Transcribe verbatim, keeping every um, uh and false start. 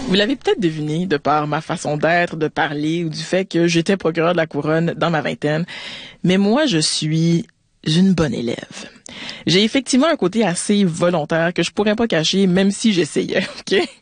Vous l'avez peut-être deviné de par ma façon d'être, de parler ou du fait que j'étais procureur de la couronne dans ma vingtaine. Mais moi, je suis une bonne élève. J'ai effectivement un côté assez volontaire que je pourrais pas cacher même si j'essayais, OK?